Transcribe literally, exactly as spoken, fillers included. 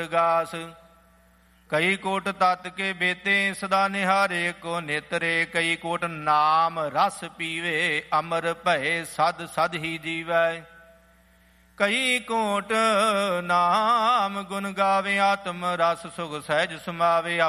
ਗਾਸ। ਕਈ ਕੋਟ ਤਤ ਕੇ ਬੇਤੇ ਸਦਾ ਨਿਹਾਰੇ ਕੋ ਨੇਤਰੇ। ਕਈ ਕੋਟ ਨਾਮ ਰਸ ਪੀਵੇ ਅਮਰ ਭਏ ਸਦ ਸਦ ਹੀ ਜੀਵੈ। ਕਈ ਕੋਟ ਨਾਮ ਗੁਣ ਗਾਵੇ ਆਤਮ ਰਸ ਸੁਖ ਸਹਿਜ ਸਮਾਵੇ।